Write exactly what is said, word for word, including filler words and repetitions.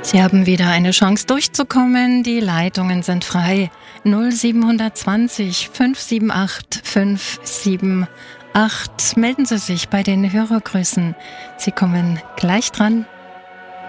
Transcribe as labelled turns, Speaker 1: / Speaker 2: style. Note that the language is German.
Speaker 1: Sie haben wieder eine Chance durchzukommen. Die Leitungen sind frei. null sieben zwanzig fünf sieben acht fünf sieben acht. Melden Sie sich bei den Hörergrüßen. Sie kommen gleich dran.